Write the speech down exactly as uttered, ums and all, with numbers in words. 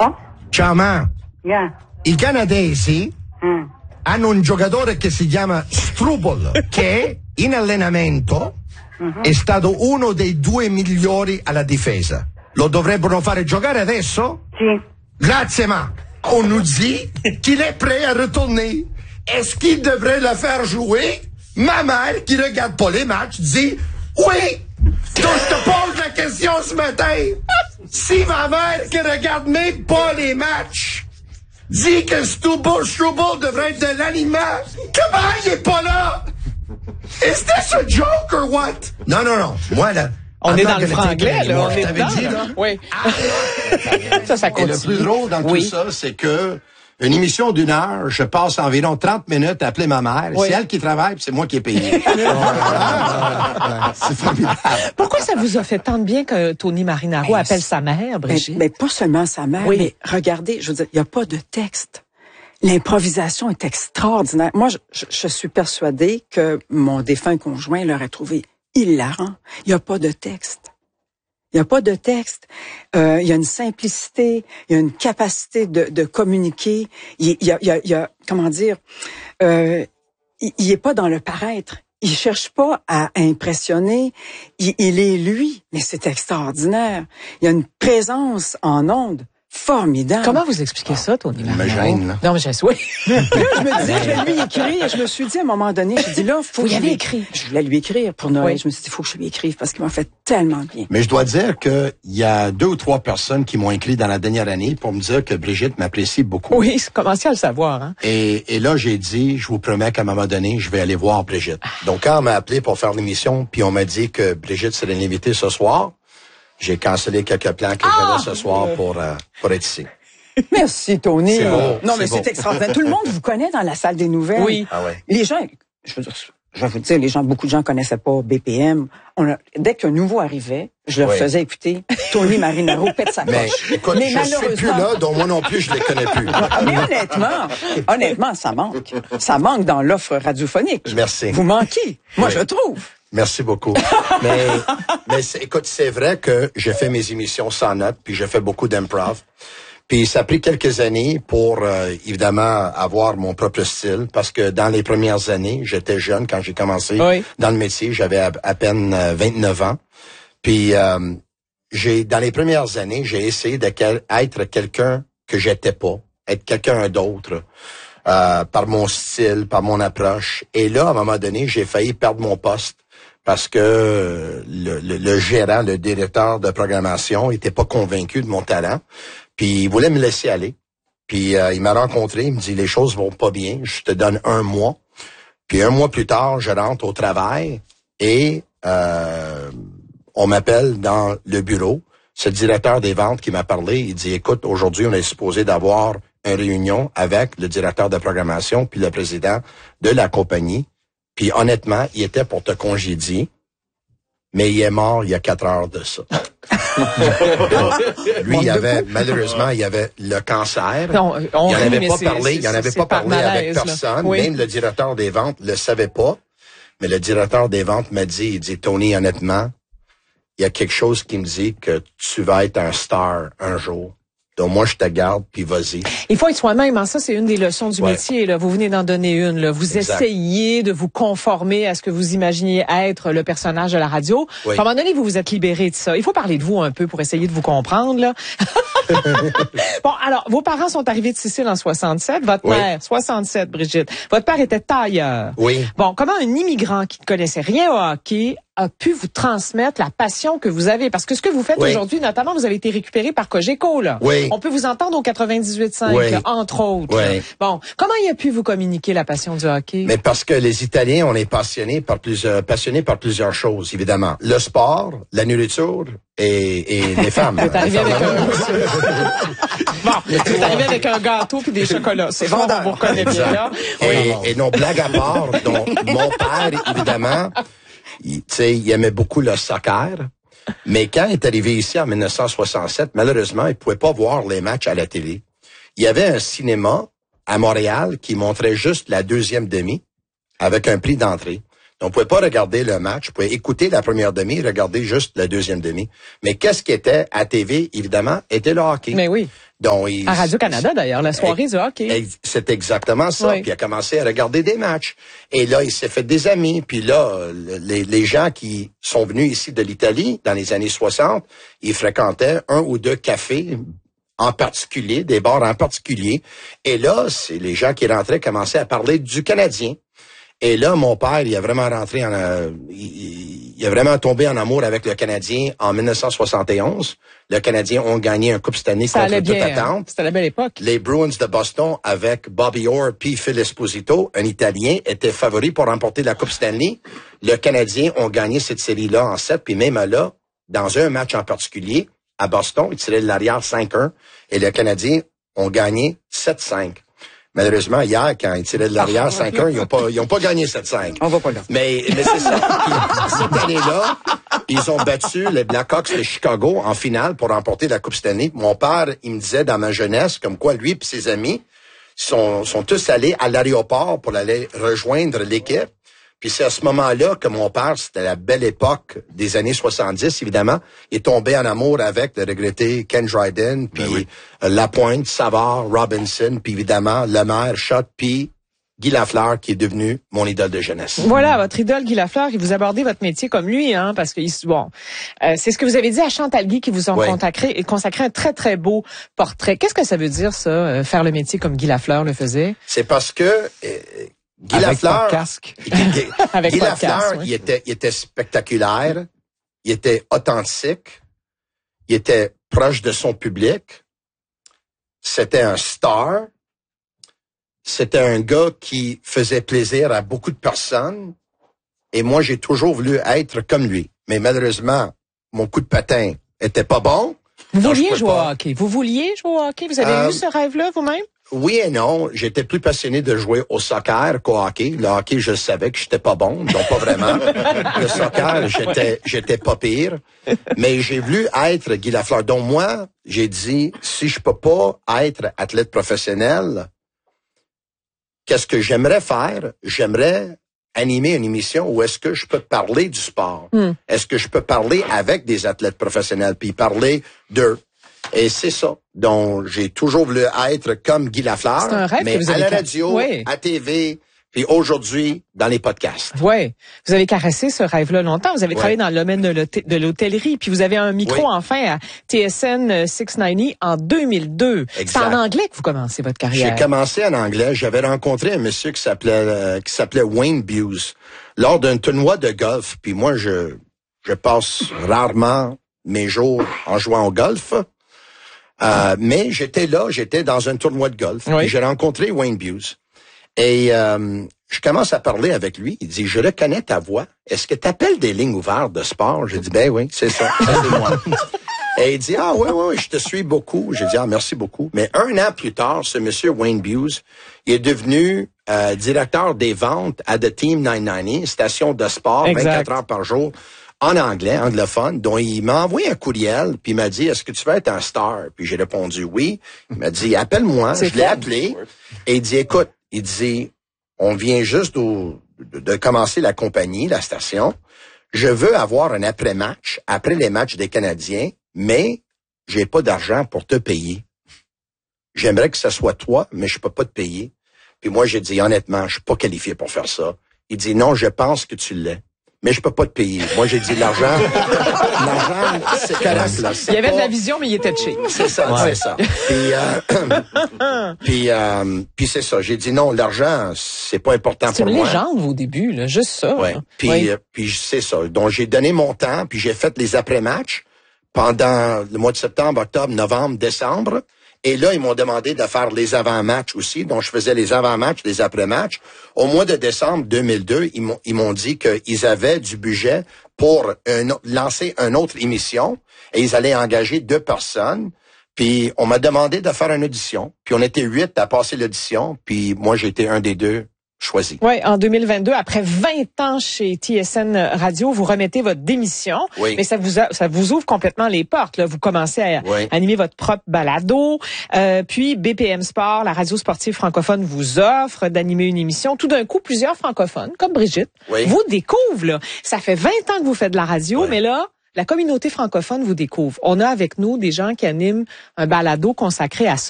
Oh? Ciao, ma. Yeah. I canadesi Mm. hanno un giocatore che si chiama Struble, che in allenamento mm-hmm. è stato uno dei due migliori alla difesa. Lo dovrebbero fare giocare adesso? Sì. Grazie, ma. On nous dit qu'il est prêt à retourner. Est-ce qu'il devrait le faire jouer? Ma mère, qui regarde pas les matchs, dit oui. Donc, je te pose la question ce matin. Si ma mère, qui regarde même pas les matchs, dit que Struble, Struble devrait être de l'aliment, comment il est pas là? Is this a joke or what? Non, non, non. Moi, là. On est dans le franglais, là. On est dedans, dit, là. Oui. Ah, ça, ça continue. Et le plus drôle dans oui. tout ça, c'est que une émission d'une heure, je passe environ trente minutes à appeler ma mère. Oui. C'est elle qui travaille, puis c'est moi qui ai payé. C'est formidable. Pourquoi ça vous a fait tant de bien que Tony Marinaro mais appelle sa mère, Brigitte? Mais, mais pas seulement sa mère, oui. mais regardez, je veux dire, il n'y a pas de texte. L'improvisation est extraordinaire. Moi, je, je, je suis persuadée que mon défunt conjoint l'aurait trouvé hilarant. Il n'y a pas de texte. Il n'y a pas de texte. Euh, il y a une simplicité, il y a une capacité de, de communiquer. Il, il, y a, il, y a, il y a, comment dire, euh, il, il est pas dans le paraître. Il cherche pas à impressionner. Il, il est lui, mais c'est extraordinaire. Il y a une présence en ondes formidable. Comment vous expliquez ça, Tony Marinaro? Me gêne, là. Non, mais j'ai souhaité. Là, je me disais, je vais lui écrire. Je me suis dit, à un moment donné, je dis là, faut vous que je lui lui écrire. Je voulais lui écrire pour Noël. Oui. Je me suis dit, il faut que je lui écrive parce qu'il m'a fait tellement bien. Mais je dois dire que il y a deux ou trois personnes qui m'ont écrit dans la dernière année pour me dire que Brigitte m'apprécie beaucoup. Oui, c'est commencé à le savoir, hein. Et, et là, j'ai dit, je vous promets qu'à un moment donné, je vais aller voir Brigitte. Donc, quand on m'a appelé pour faire l'émission, puis on m'a dit que Brigitte serait l'invitée ce soir, j'ai cancellé quelques plans que Ah! j'avais ce soir pour, euh, pour être ici. Merci, Tony. C'est beau, non, mais c'est beau. c'est extraordinaire. Tout le monde vous connaît dans la salle des nouvelles. Oui. Ah ouais. Les gens, je veux dire, je vais vous dire, les gens, beaucoup de gens connaissaient pas B P M. On a, dès qu'un nouveau arrivait, je leur Oui. faisais écouter Tony Marinaro pète sa Mais coche. écoute, Mais je suis plus là, donc moi non plus, je les connais plus. Mais honnêtement, honnêtement, ça manque. Ça manque dans l'offre radiophonique. Merci. Vous manquez. Moi, Oui. je trouve. Merci beaucoup. mais mais c'est, écoute, c'est vrai que j'ai fait mes émissions sans notes, puis j'ai fait beaucoup d'improv. Puis ça a pris quelques années pour, euh, évidemment, avoir mon propre style, parce que dans les premières années, j'étais jeune quand j'ai commencé oui. dans le métier, j'avais à, à peine euh, vingt-neuf ans. Puis euh, j'ai dans les premières années, j'ai essayé d'être quelqu'un que j'étais pas, être quelqu'un d'autre, euh, par mon style, par mon approche. Et là, à un moment donné, j'ai failli perdre mon poste. Parce que le, le, le gérant, le directeur de programmation était pas convaincu de mon talent, puis il voulait me laisser aller. Puis euh, il m'a rencontré, il me dit les choses vont pas bien, je te donne un mois. Puis un mois plus tard, je rentre au travail et euh, on m'appelle dans le bureau. C'est le directeur des ventes qui m'a parlé. Il dit écoute, aujourd'hui on est supposé d'avoir une réunion avec le directeur de programmation puis le président de la compagnie. Puis honnêtement, il était pour te congédier, mais il est mort il y a quatre heures de ça. Lui, il avait malheureusement, il avait le cancer. Non, on il en rit, avait mais pas c'est- parlé, c'est- il en avait c'est pas par parlé avec malaise, là. personne. Oui. Même le directeur des ventes le savait pas. Mais le directeur des ventes m'a dit, il dit Tony, honnêtement, il y a quelque chose qui me dit que tu vas être un star un jour. Donc moi, je te garde, puis vas-y. Il faut être soi-même, hein. Ça, c'est une des leçons du Ouais. métier, là. Vous venez d'en donner une, là. Vous Exact. essayez de vous conformer à ce que vous imaginiez être le personnage de la radio. Oui. À un moment donné, vous vous êtes libéré de ça. Il faut parler de vous un peu pour essayer de vous comprendre, là. Bon, alors, vos parents sont arrivés de Sicile en soixante-sept. Votre Oui. mère, soixante-sept, Brigitte. Votre père était tailleur. Oui. Bon, comment un immigrant qui ne connaissait rien au hockey a pu vous transmettre la passion que vous avez? Parce que ce que vous faites Oui. aujourd'hui, notamment, vous avez été récupéré par Cogeco, là. Oui. On peut vous entendre au quatre-vingt-dix-huit cinq, Oui. là, entre autres. Oui. là. Bon, comment il a pu vous communiquer la passion du hockey? Mais parce que les Italiens, on est passionnés par plusieurs, passionnés par plusieurs choses, évidemment. Le sport, la nourriture et, et les femmes. Vous êtes arrivé Les avec femmes. un... bon, vous êtes arrivé avec un gâteau puis des chocolats. C'est bon, on vous reconnaît bien, là. Et, et non, blague à part, donc, mon père, évidemment, il, tu sais, il aimait beaucoup le soccer. Mais quand il est arrivé ici en dix-neuf cent soixante-sept, malheureusement, il pouvait pas voir les matchs à la télé. Il y avait un cinéma à Montréal qui montrait juste la deuxième demi avec un prix d'entrée. Donc, on pouvait pas regarder le match, on pouvait écouter la première demi et regarder juste la deuxième demi. Mais qu'est-ce qui était à T V, évidemment, était le hockey. Mais oui. Donc, il, à Radio-Canada, d'ailleurs, la soirée du hockey. C'est exactement ça. Oui. Puis il a commencé à regarder des matchs. Et là, il s'est fait des amis. Puis là, les, les gens qui sont venus ici de l'Italie dans les années soixante, ils fréquentaient un ou deux cafés en particulier, des bars en particulier. Et là, c'est les gens qui rentraient commençaient à parler du Canadien. Et là, mon père, il a vraiment rentré en, euh, il, il a vraiment tombé en amour avec le Canadien en dix-neuf cent soixante et onze. Le Canadien ont gagné un Coupe Stanley ça contre toute bien, attente. C'était la belle époque. Les Bruins de Boston, avec Bobby Orr puis Phil Esposito, un Italien, étaient favoris pour remporter la Coupe Stanley. Le Canadien ont gagné cette série-là en sept, puis même là, dans un match en particulier, à Boston, ils tiraient de l'arrière cinq un, et le Canadien ont gagné sept cinq. Malheureusement, hier, quand ils tiraient de l'arrière cinq un, ils n'ont pas, ils ont pas gagné sept cinq. On va pas là. Mais, mais c'est ça. Puis, cette année-là, ils ont battu les Blackhawks de Chicago en finale pour remporter la Coupe Stanley. Mon père, il me disait dans ma jeunesse, comme quoi lui et ses amis sont, sont tous allés à l'aéroport pour aller rejoindre l'équipe. Puis c'est à ce moment-là que mon père, c'était la belle époque des années soixante-dix, évidemment, il est tombé en amour avec le regretté Ken Dryden, puis ben oui. Lapointe, Savard, Robinson, puis évidemment Lemaire, Schott, puis Guy Lafleur, qui est devenu mon idole de jeunesse. Voilà, votre idole Guy Lafleur, et vous abordez votre métier comme lui, hein, parce que bon, euh, c'est ce que vous avez dit à Chantal Guy, qui vous ont oui. consacré, consacré un très très beau portrait. Qu'est-ce que ça veut dire ça, euh, faire le métier comme Guy Lafleur le faisait? C'est parce que euh, Guy avec Lafleur, casque. Guy Lafleur, oui. il était, il était spectaculaire, il était authentique, il était proche de son public, c'était un star, c'était un gars qui faisait plaisir à beaucoup de personnes, et moi j'ai toujours voulu être comme lui. Mais malheureusement, mon coup de patin était pas bon. Vous vouliez jouer au hockey? Vous vouliez jouer au hockey? Vous avez euh, eu ce rêve-là vous-même? Oui et non. J'étais plus passionné de jouer au soccer qu'au hockey. Le hockey, je savais que j'étais pas bon, donc pas vraiment. Le soccer, j'étais, j'étais pas pire. Mais j'ai voulu être Guy Lafleur. Donc moi, j'ai dit, si je peux pas être athlète professionnel, qu'est-ce que j'aimerais faire? J'aimerais animer une émission où est-ce que je peux parler du sport? Mm. Est-ce que je peux parler avec des athlètes professionnels puis parler d'eux? Et c'est ça. Donc, j'ai toujours voulu être comme Guy Lafleur, c'est un rêve mais que vous à avez la radio, oui. à T V, puis aujourd'hui, dans les podcasts. Oui. Vous avez caressé ce rêve-là longtemps. Vous avez ouais. travaillé dans le domaine de l'hôtellerie, puis vous avez un micro oui. enfin à T S N six cent quatre-vingt-dix en deux mille deux. C'est en anglais que vous commencez votre carrière. J'ai commencé en anglais. J'avais rencontré un monsieur qui s'appelait euh, qui s'appelait Wayne Buse lors d'un tournoi de golf. Puis moi, je je passe rarement mes jours en jouant au golf. Euh, mais j'étais là, j'étais dans un tournoi de golf. Oui. J'ai rencontré Wayne Buse. Et euh, je commence à parler avec lui. Il dit, je reconnais ta voix. Est-ce que tu appelles des lignes ouvertes de sport? J'ai dit, ben oui, c'est ça. Ça, c'est moi. Et il dit, ah oui, oui, je te suis beaucoup. J'ai dit, ah merci beaucoup. Mais un an plus tard, ce monsieur Wayne Buse, il est devenu euh, directeur des ventes à The Team neuf cent quatre-vingt-dix, station de sport, exact. vingt-quatre heures par jour. En anglais, anglophone, dont il m'a envoyé un courriel, puis il m'a dit, est-ce que tu veux être un star? Puis j'ai répondu oui. Il m'a dit, appelle-moi. Je l'ai appelé. Et il dit, écoute, il dit, on vient juste de, de, de commencer la compagnie, la station. Je veux avoir un après-match, après les matchs des Canadiens, mais j'ai pas d'argent pour te payer. J'aimerais que ce soit toi, mais je peux pas te payer. Puis moi, j'ai dit, honnêtement, je suis pas qualifié pour faire ça. Il dit, non, je pense que tu l'es. Mais je peux pas te payer. Moi, j'ai dit l'argent. L'argent, c'est correct, là. Il y avait pas... de la vision, mais il était cheap. C'est ça, ouais. c'est ça. Puis, euh, puis, euh, puis c'est ça. J'ai dit non, l'argent, c'est pas important pour moi. C'est une légende au début, là, juste ça. Ouais. Hein. Puis, oui. euh, puis c'est ça. Donc, j'ai donné mon temps, puis j'ai fait les après-matchs pendant le mois de septembre, octobre, novembre, décembre. Et là, ils m'ont demandé de faire les avant-matchs aussi. Donc, je faisais les avant-matchs, les après-matchs. Au mois de décembre deux mille deux, ils m'ont, ils m'ont dit qu'ils avaient du budget pour un, lancer une autre émission. Et ils allaient engager deux personnes. Puis, on m'a demandé de faire une audition. Puis, on était huit à passer l'audition. Puis, moi, j'ai été un des deux choisi. Oui, en deux mille vingt-deux, après vingt ans chez T S N Radio, vous remettez votre démission, oui. mais ça vous a, ça vous ouvre complètement les portes. Là. Vous commencez à oui. animer votre propre balado, euh, puis B P M Sport, la radio sportive francophone, vous offre d'animer une émission. Tout d'un coup, plusieurs francophones, comme Brigitte, oui. vous découvrent. Là. Ça fait vingt ans que vous faites de la radio, oui. mais là, la communauté francophone vous découvre. On a avec nous des gens qui animent un balado consacré à ça.